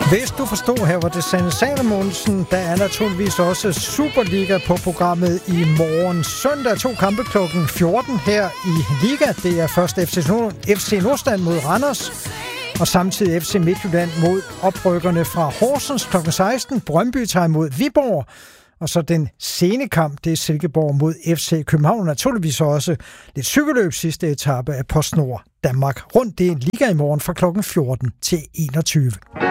Hvis du forstod her, hvor det sendte Salomonsen, der er naturligvis også Superliga på programmet i morgen. Søndag 2 kampe klokken 14 her i Liga. Det er først FC Nordsjælland mod Randers, og samtidig FC Midtjylland mod oprykkerne fra Horsens klokken 16. Brøndby tager imod Viborg. Og så den sene kamp, det er Silkeborg mod FC København. Naturligvis også lidt cykelløb sidste etape af PostNord Danmark rundt. Det er en Liga i morgen fra klokken 14 til 21.